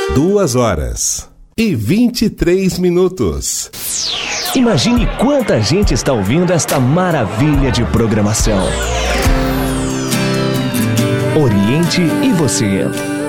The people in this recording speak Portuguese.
2h23. Imagine quanta gente está ouvindo esta maravilha de programação. Oriente e você.